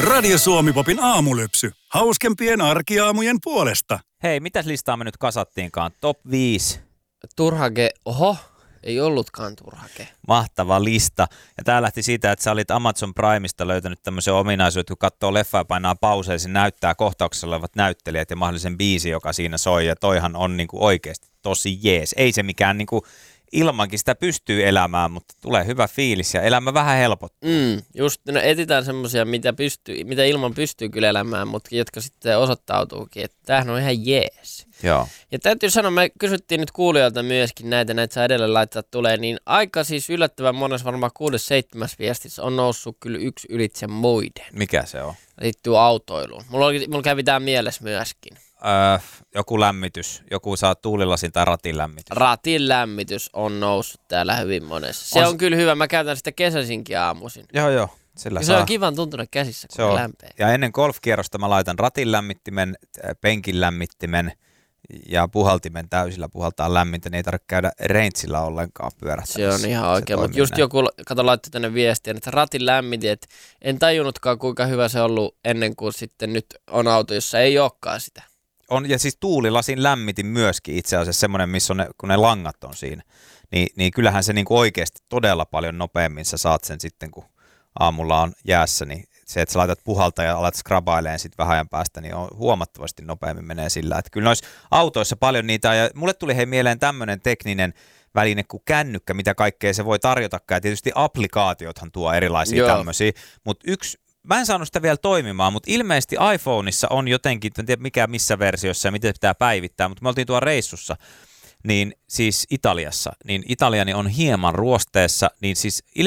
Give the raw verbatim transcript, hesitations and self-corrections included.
Radio Suomi-popin aamulypsy. Hauskempien arkiaamujen puolesta. Hei, mitäs listaa me nyt kasattiinkaan? Top viisi. Turhake, oho, ei ollutkaan turhake. Mahtava lista. Ja tää lähti siitä, että sä olit Amazon Primeista löytänyt tämmöisen ominaisuuden, että kun katsoo leffaa ja painaa pauseen, se näyttää kohtauksessa olevat näyttelijät ja mahdollisen biisi, joka siinä soi. Ja toihan on niinku oikeasti tosi jees. Ei se mikään niinku ilmankin sitä pystyy elämään, mutta tulee hyvä fiilis ja elämä vähän helpottuu. Mm, just, no etsitään semmoisia, mitä, pystyy, mitä ilman pystyy kyllä elämään, mutta jotka sitten osoittautuukin, että tämähän on ihan jees. Joo. Ja täytyy sanoa, me kysyttiin nyt kuulijoilta myöskin näitä, näitä saa edelleen laittaa tulee, niin aika siis yllättävän monessa varmaan kuudes seitsemäs viestissä on noussut kyllä yksi ylitse muiden. Mikä se on? Liittyy autoiluun. Mulla, oli, mulla kävi tämä mielessä myöskin. Öö, joku lämmitys, joku saa tuulilasin tai ratin lämmitys. Ratin lämmitys on noussut täällä hyvin monessa. Se on, on kyllä hyvä, mä käytän sitä kesäisinkin aamuisin. Joo joo. Sillä se saa. on kivan tuntunut käsissä, kun se on lämpee. Ja ennen golfkierrosta mä laitan ratin lämmittimen, penkin lämmittimen ja puhaltimen täysillä puhaltaa lämmintä, niin ei tarvitse käydä rangeillä ollenkaan pyörähtämässä. Se on ihan oikein, mutta just näin. Joku, kato laittoi tänne viestiä, että ratin lämmitin, että en tajunnutkaan kuinka hyvä se on ollut ennen kuin sitten nyt on auto, jossa ei olekaan sitä. On, ja siis tuulilasin lämmitin myöskin itse asiassa semmoinen, missä on ne, kun ne langat on siinä, niin, niin kyllähän se niinku oikeasti todella paljon nopeammin sä saat sen sitten, kun aamulla on jäässä, niin se, että sä laitat puhalta ja alat skrabailemaan sitten vähän ajan päästä, niin on huomattavasti nopeammin menee sillä. Että kyllä noissa autoissa paljon niitä, ja mulle tuli hei mieleen tämmöinen tekninen väline kuin kännykkä, mitä kaikkea se voi tarjotakaan, ja tietysti applikaatiothan tuo erilaisia Joo. tämmöisiä, mutta yksi, mä en saanut sitä vielä toimimaan, mutta ilmeisesti iPhoneissa on jotenkin, en tiedä mikä missä versiossa ja miten pitää päivittää, mutta me oltiin tuolla reissussa, niin siis Italiassa, niin Italiani on hieman ruosteessa, niin siis